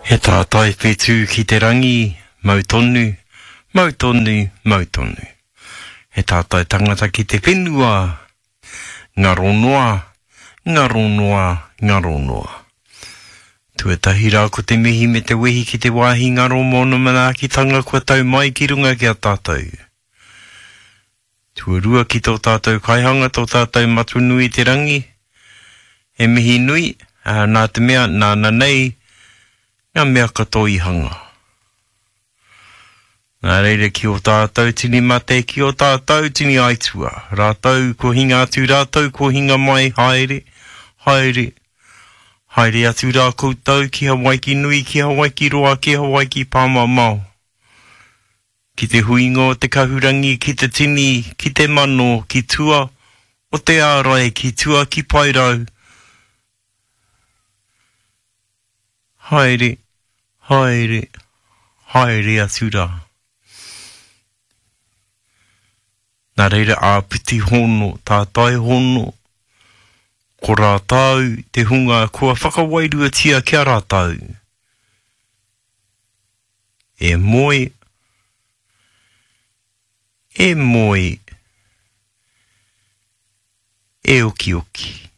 He tātai whetū ki te rangi, mau tonu, mau tonu, mau tonu. He tātai tangata ki te whenua, ngaro noa, ngaro noa, ngaro noa. Tuatahi rā ko te mihi me te wehi ki te wāhi ngaro mono mana ki tanga kua tau mai ki runga ki a tātou. Tuarua ki tō tātou kaihanga, tō tātou matu nui te rangi, e mihi nui, nā te mea, nā nei, ngā mea katoa i hanga. Nā reire ki o tātou tini mate, ki o tātou tini aitua. Rātou ko hinga atu, rātou ko hinga mai, haere, haere. Haere atu rā koutou, ki Hawaii ki nui, ki Hawaii ki roa, ki Hawaii ki pāmamau. Ki te huingo, te kahurangi, ki te tini, ki te mano, ki tua, o te ārai, ki tua, ki pairau. Haere, haere, haere atu rā. Nā reira āpiti hono, tātai hono, ko rātau, te hunga, kua whakawairua tia kia rātau. E moi, e moi, e oki oki.